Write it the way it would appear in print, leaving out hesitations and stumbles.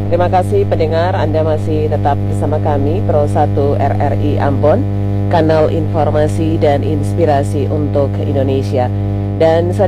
Terima kasih pendengar, Anda masih tetap bersama kami Pro 1 RRI Ambon, kanal informasi dan inspirasi untuk Indonesia. Dan